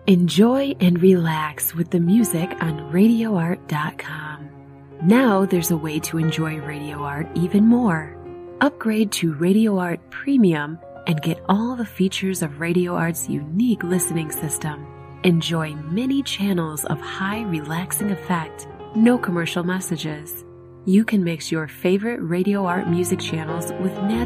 Enjoy and relax with the music on RadioArt.com. Now there's a way to enjoy Radio Art even more. Upgrade to Radio Art Premium and get all the features of Radio Art's unique listening system. Enjoy many channels of high relaxing effect, no commercial messages. You can mix your favorite Radio Art music channels with natural